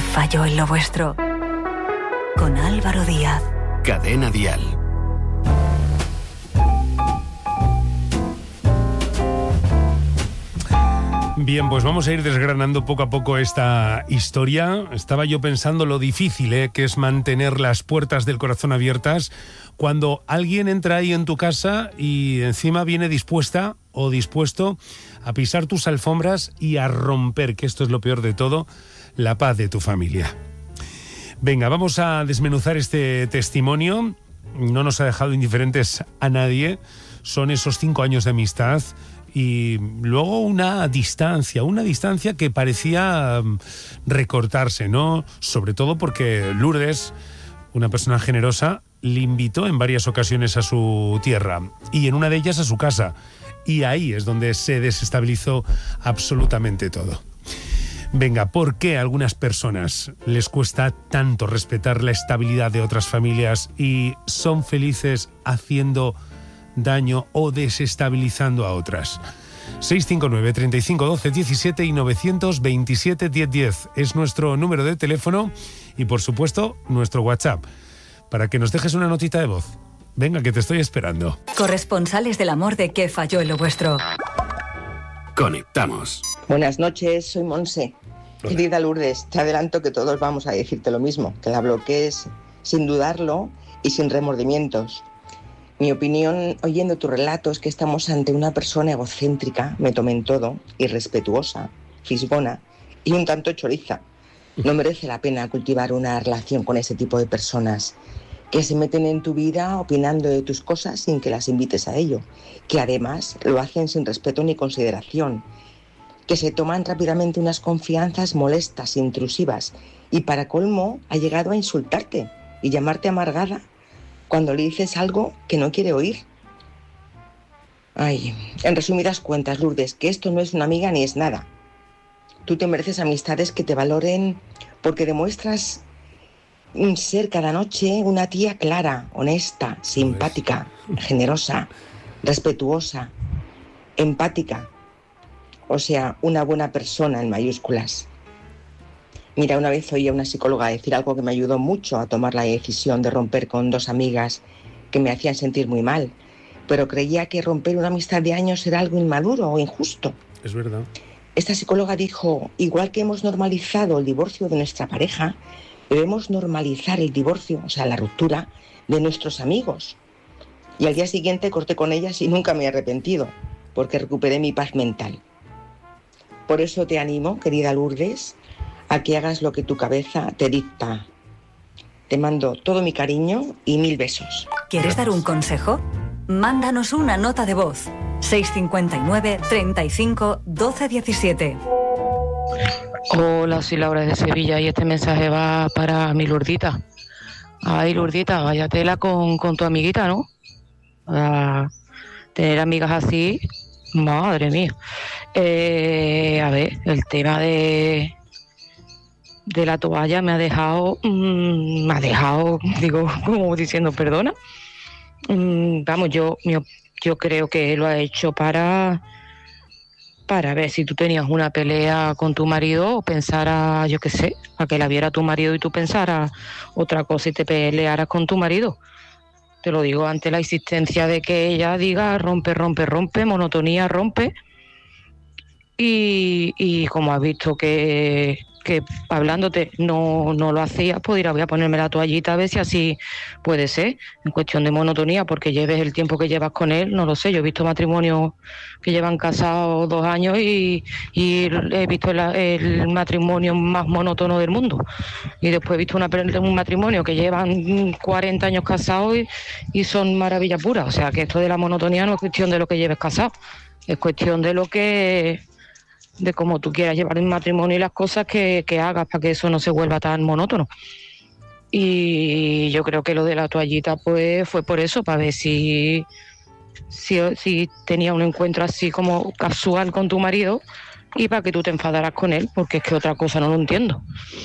falló en lo vuestro? Con Álvaro Díaz. Cadena Dial. Bien, pues vamos a ir desgranando poco a poco esta historia. Estaba yo pensando lo difícil que es mantener las puertas del corazón abiertas cuando alguien entra ahí en tu casa y encima viene dispuesta o dispuesto a pisar tus alfombras y a romper, que esto es lo peor de todo, la paz de tu familia. Venga, vamos a desmenuzar este testimonio. No nos ha dejado indiferentes a nadie. Son esos 5 años de amistad y luego una distancia que parecía recortarse, ¿no? Sobre todo porque Lourdes, una persona generosa, le invitó en varias ocasiones a su tierra y en una de ellas a su casa. Y ahí es donde se desestabilizó absolutamente todo. Venga, ¿por qué a algunas personas les cuesta tanto respetar la estabilidad de otras familias y son felices haciendo daño o desestabilizando a otras? 659 35 12 17 y 927 10 10 es nuestro número de teléfono y por supuesto nuestro WhatsApp para que nos dejes una notita de voz. Venga, que te estoy esperando. Corresponsales del amor de ¿Qué falló en lo vuestro? Conectamos. Buenas noches, soy Monse. Hola. Querida Lourdes, te adelanto que todos vamos a decirte lo mismo, que la bloquees sin dudarlo y sin remordimientos. Mi opinión, oyendo tu relato, es que estamos ante una persona egocéntrica, me tome en todo, irrespetuosa, fisgona y un tanto choriza. No merece la pena cultivar una relación con ese tipo de personas que se meten en tu vida opinando de tus cosas sin que las invites a ello, que además lo hacen sin respeto ni consideración, que se toman rápidamente unas confianzas molestas, intrusivas, y para colmo ha llegado a insultarte y llamarte amargada cuando le dices algo que no quiere oír. Ay, en resumidas cuentas, Lourdes, que esto no es una amiga ni es nada. Tú te mereces amistades que te valoren porque demuestras ser cada noche una tía clara, honesta, simpática, generosa, respetuosa, empática. O sea, una buena persona en mayúsculas. Mira, una vez oí a una psicóloga decir algo que me ayudó mucho a tomar la decisión de romper con 2 amigas que me hacían sentir muy mal, pero creía que romper una amistad de años era algo inmaduro o injusto. Es verdad. Esta psicóloga dijo, igual que hemos normalizado el divorcio de nuestra pareja, debemos normalizar el divorcio, o sea, la ruptura de nuestros amigos. Y al día siguiente corté con ellas y nunca me he arrepentido, porque recuperé mi paz mental. Por eso te animo, querida Lourdes, a que hagas lo que tu cabeza te dicta. Te mando todo mi cariño y 1000 besos. ¿Quieres dar un consejo? Mándanos una nota de voz. 659 35 12 17. Hola, soy Laura de Sevilla y este mensaje va para mi Lourdita. Ay, Lourdita, vaya tela con tu amiguita, ¿no? A tener amigas así, madre mía. A ver, el tema de la toalla me ha dejado, digo, como diciendo, perdona. Vamos, yo creo que lo ha hecho para ver si tú tenías una pelea con tu marido o pensara, yo qué sé, a que la viera tu marido y tú pensaras otra cosa y te pelearas con tu marido. Te lo digo ante la insistencia de que ella diga rompe, monotonía, rompe. Y como has visto que hablándote no lo hacías, pues dirá, voy a ponerme la toallita a ver si así puede ser, en cuestión de monotonía, porque lleves el tiempo que llevas con él, no lo sé, yo he visto matrimonios que llevan casados 2 años y he visto el matrimonio más monótono del mundo, y después he visto un matrimonio que llevan 40 años casados y son maravillas puras, o sea que esto de la monotonía no es cuestión de lo que lleves casado, es cuestión de cómo tú quieras llevar el matrimonio y las cosas que hagas para que eso no se vuelva tan monótono. Y yo creo que lo de la toallita pues fue por eso, para ver si tenía un encuentro así como casual con tu marido y para que tú te enfadaras con él, porque es que otra cosa no lo entiendo.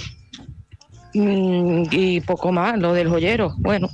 Y poco más, lo del joyero, bueno,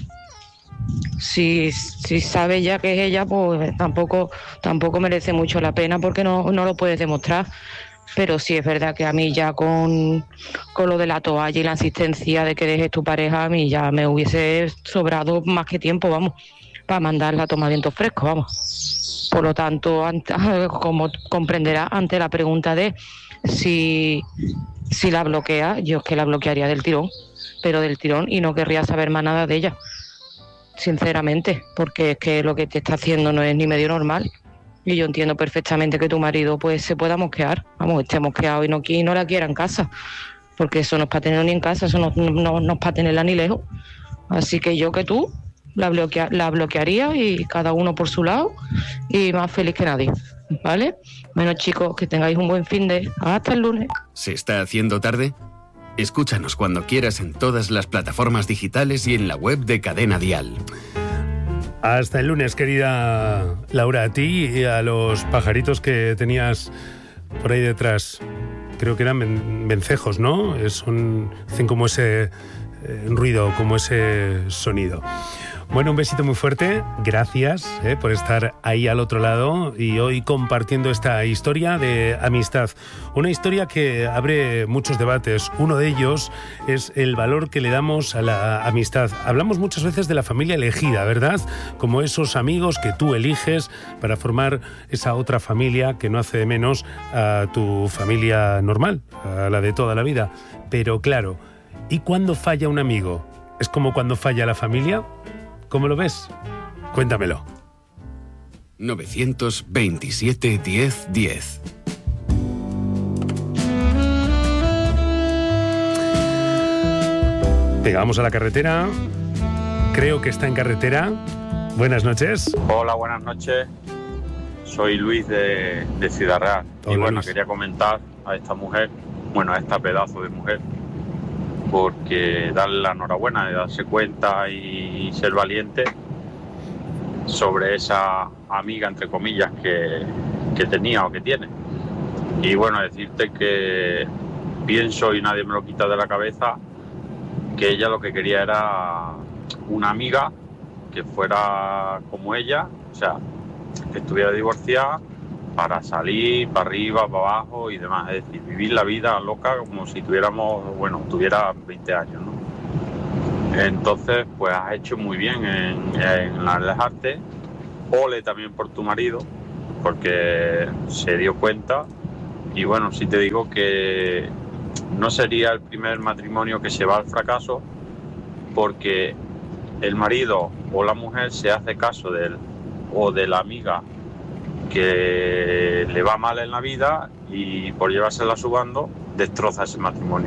si sabe ya que es ella, pues tampoco merece mucho la pena porque no lo puedes demostrar. pero sí es verdad que a mí ya con lo de la toalla y la insistencia de que dejes tu pareja, a mí ya me hubiese sobrado más que tiempo, vamos, para mandarla a tomar viento fresco, vamos. Por lo tanto, como comprenderá, ante la pregunta de si la bloquea, yo es que la bloquearía del tirón, pero del tirón, y no querría saber más nada de ella, sinceramente, porque es que lo que te está haciendo no es ni medio normal. Y yo entiendo perfectamente que tu marido pues se pueda mosquear, vamos, esté mosqueado y no la quiera en casa, porque eso no es para tenerla ni en casa, eso no es para tenerla ni lejos. Así que yo que tú la bloquearía, y cada uno por su lado, y más feliz que nadie, ¿vale? Bueno, chicos, que tengáis un buen fin de... Hasta el lunes. ¿Se está haciendo tarde? Escúchanos cuando quieras en todas las plataformas digitales y en la web de Cadena Dial. Hasta el lunes, querida Laura, a ti y a los pajaritos que tenías por ahí detrás. Creo que eran vencejos, ¿no? Hacen como ese ruido, como ese sonido. Bueno, un besito muy fuerte. Gracias por estar ahí al otro lado y hoy compartiendo esta historia de amistad. Una historia que abre muchos debates. Uno de ellos es el valor que le damos a la amistad. Hablamos muchas veces de la familia elegida, ¿verdad? Como esos amigos que tú eliges para formar esa otra familia que no hace de menos a tu familia normal, a la de toda la vida. Pero claro, ¿y cuándo falla un amigo? ¿Es como cuando falla la familia? ¿Cómo lo ves? Cuéntamelo. 927 10 10. Venga, vamos a la carretera. Creo que está en carretera. Buenas noches. Hola, buenas noches. Soy Luis de Ciudad Real. Hola, y bueno, Luis. Quería comentar a esta mujer, a esta pedazo de mujer, porque darle la enhorabuena de darse cuenta y ser valiente sobre esa amiga, entre comillas, que tenía o que tiene. Y bueno, decirte que pienso, y nadie me lo quita de la cabeza, que ella lo que quería era una amiga que fuera como ella, o sea, que estuviera divorciada, para salir para arriba, para abajo y demás, es decir, vivir la vida loca como si tuviera 20 años, ¿no? Entonces, pues has hecho muy bien en alejarte. Ole también por tu marido, porque se dio cuenta. Y bueno, sí te digo que no sería el primer matrimonio que se va al fracaso, porque el marido o la mujer se hace caso de él o de la amiga que le va mal en la vida, y por llevársela subando destroza ese matrimonio.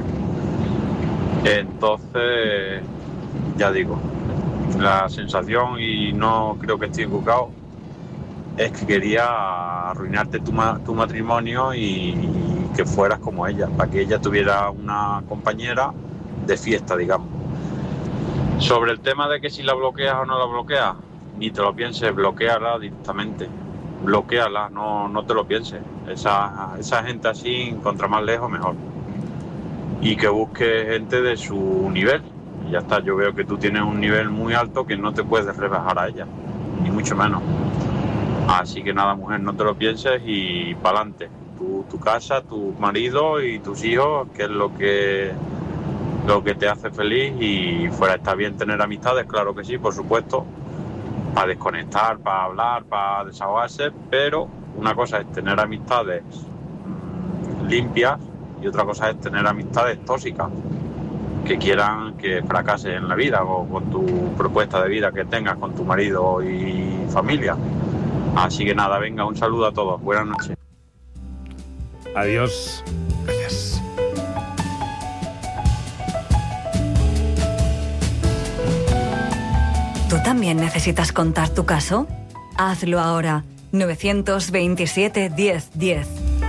Entonces, ya digo, la sensación, y no creo que estoy equivocado, es que quería arruinarte tu matrimonio y que fueras como ella, para que ella tuviera una compañera de fiesta, digamos. Sobre el tema de que si la bloqueas o no la bloqueas, ni te lo pienses, bloquéala directamente. Bloquéala, no te lo pienses. Esa gente así, contra más lejos, mejor. Y que busque gente de su nivel. Y ya está, yo veo que tú tienes un nivel muy alto que no te puedes rebajar a ella, ni mucho menos. Así que nada, mujer, no te lo pienses y para adelante. Tu casa, tu marido y tus hijos, que es lo que te hace feliz. Y fuera está bien tener amistades, claro que sí, por supuesto, para desconectar, para hablar, para desahogarse, pero una cosa es tener amistades limpias y otra cosa es tener amistades tóxicas que quieran que fracases en la vida o con tu propuesta de vida que tengas con tu marido y familia. Así que nada, venga, un saludo a todos, buenas noches. Adiós. Gracias. ¿Tú también necesitas contar tu caso? Hazlo ahora. 927 10 10.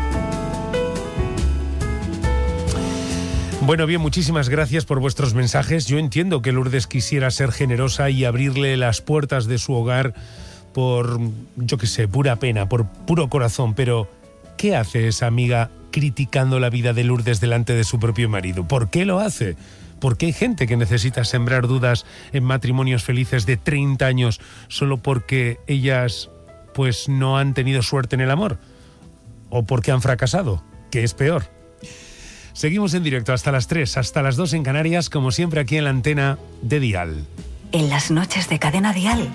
Bueno, bien, muchísimas gracias por vuestros mensajes. Yo entiendo que Lourdes quisiera ser generosa y abrirle las puertas de su hogar por, yo qué sé, pura pena, por puro corazón, pero ¿qué hace esa amiga criticando la vida de Lourdes delante de su propio marido? ¿Por qué lo hace? Porque hay gente que necesita sembrar dudas en matrimonios felices de 30 años solo porque ellas pues no han tenido suerte en el amor o porque han fracasado. que es peor. Seguimos en directo hasta las 3, hasta las 2 en Canarias, como siempre aquí en la antena de Dial. En las noches de Cadena Dial.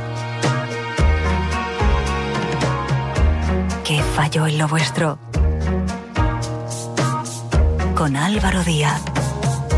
¿Qué falló en lo vuestro? Con Álvaro Díaz.